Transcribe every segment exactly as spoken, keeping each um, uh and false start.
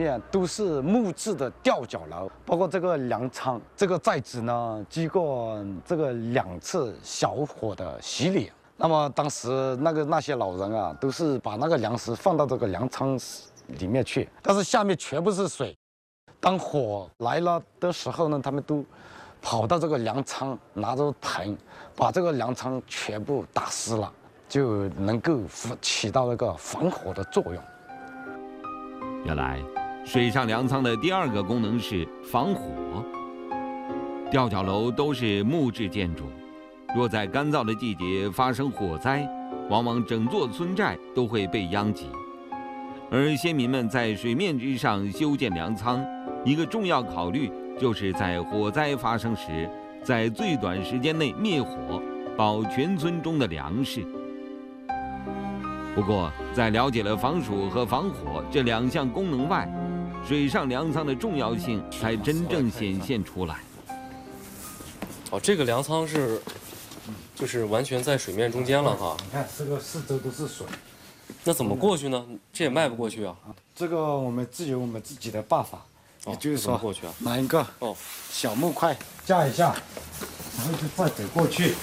面都是木质的吊脚楼，包括这个粮仓，这个寨子呢，经过这个两次小火的洗礼。那么当时那个那些老人啊，都是把那个粮食放到这个粮仓里面去，但是下面全部是水。当火来了的时候呢，他们都跑到这个粮仓，拿着盆把这个粮仓全部打湿了，就能够起到那个防火的作用。 原来，水上粮仓的第二个功能是防火。吊脚楼都是木质建筑，若在干燥的季节发生火灾，往往整座村寨都会被殃及。而先民们在水面之上修建粮仓，一个重要考虑就是在火灾发生时，在最短时间内灭火，保全村中的粮食。不过，在了解了防暑和防火这两项功能外，水上粮仓的重要性才真正显现出来。 哦，这个粮仓是，就是完全在水面中间了哈。 你看，这个四周都是水， 那怎么过去呢？这也迈不过去啊。 这个我们自有我们自己的办法，也就是说， 过去啊， 拿一个哦小木块架一下，然后就再走过去。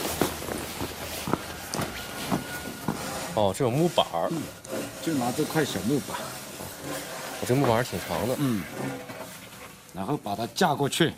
哦，这有木板儿， 嗯，就拿这块小木板， 我这木板儿挺长的， 嗯，然后把它架过去。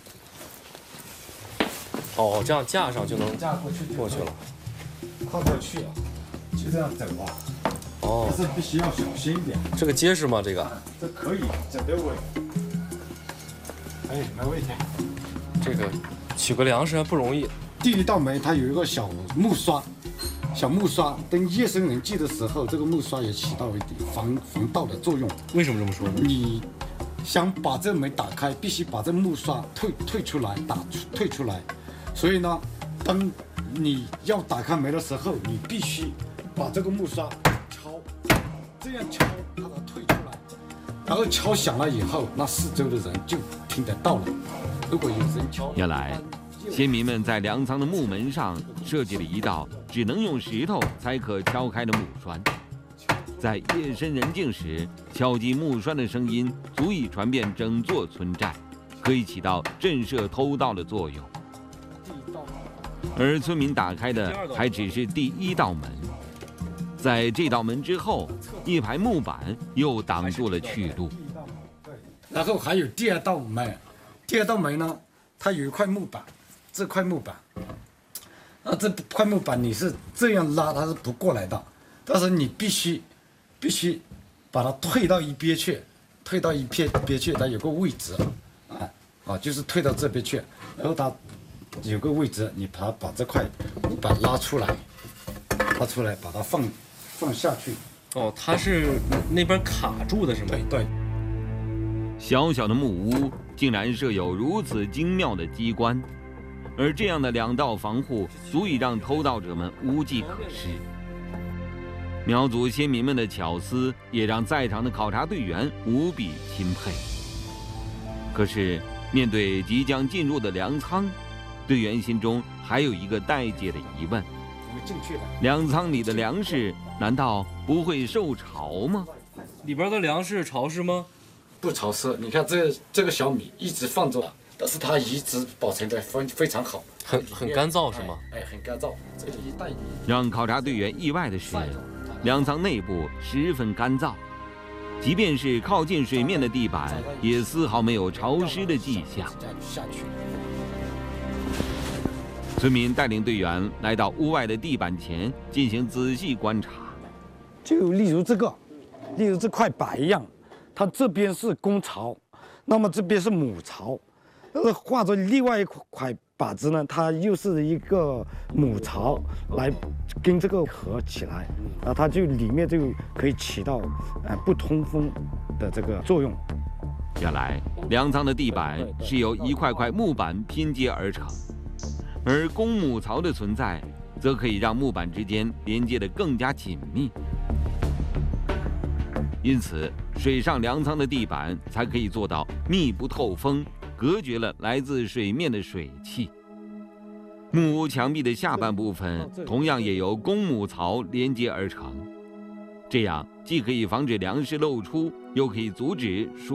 哦，这样架上就能架过去过去了。 跨过去啊，就这样走啊。 哦， 但是必须要小心一点。 这个结实吗？这个？ 这可以，走得稳。哎，没问题。 这个取个粮食还不容易。 第一道门它有一个小木刷。小木刷，等夜深人静的时候，这个木刷也起到一点防防盗的作用。 为什么这么说呢？ 你想把这门打开，必须把这木刷退退出来，打出退出来。所以呢，当你要打开门的时候，你必须把这个木刷敲，这样敲把它退出来，然后敲响了以后，那四周的人就听得到了。如果有人敲， 原来先民们在粮仓的木门上设计了一道只能用石头才可敲开的木栓，在夜深人静时，敲击木栓的声音足以传遍整座村寨，可以起到震慑偷盗的作用。而村民打开的还只是第一道门，在这道门之后，一排木板又挡住了去路。 然后还有第二道门，第二道门呢，它有一块木板。这块木板，那这块木板你是这样拉，它是不过来的，但是你必须必须把它退到一边去，退到一边边去，它有个位置，啊啊，就是退到这边去，然后它有个位置，你把它把这块木板拉出来，拉出来，把它放放下去。 哦，它是那边卡住的是吗？ 对对。 小小的木屋竟然设有如此精妙的机关。而这样的两道防护，足以让偷盗者们无计可施。苗族先民们的巧思，也让在场的考察队员无比钦佩。可是，面对即将进入的粮仓，队员心中还有一个待解的疑问：粮仓里的粮食难道不会受潮吗？ 里边的粮食潮湿吗？ 不潮湿，你看这这个小米一直放着。但是它一直保存得非非常好， 很很干燥是吗？ 哎，很干燥。这里一带让考察队员意外的是，粮仓内部十分干燥，即便是靠近水面的地板，也丝毫没有潮湿的迹象。村民带领队员来到屋外的地板前进行仔细观察。 就例如这个，例如这块板一样，它这边是公巢，那么这边是母巢。呃，画着另外一块板子呢，它又是一个母巢，来跟这个合起来，啊，它就里面就可以起到呃不通风的这个作用。 原来粮仓的地板是由一块块木板拼接而成，而公母槽的存在，则可以让木板之间连接得更加紧密。因此，水上粮仓的地板才可以做到密不透风。隔绝了来自水面的水汽。木屋墙壁的下半部分同样也由公母槽连接而成，这样既可以防止粮食漏出，又可以阻止